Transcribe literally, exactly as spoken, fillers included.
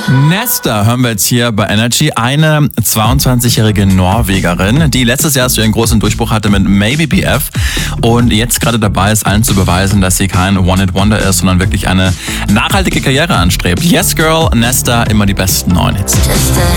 Nesta hören wir jetzt hier bei Energy. Eine zweiundzwanzigjährige Norwegerin, die letztes Jahr so ihren großen Durchbruch hatte mit Maybe B F und jetzt gerade dabei ist, allen zu beweisen, dass sie kein One-Hit-Wonder ist, sondern wirklich eine nachhaltige Karriere anstrebt. Yes Girl, Nesta, immer die besten neuen Hits. Just a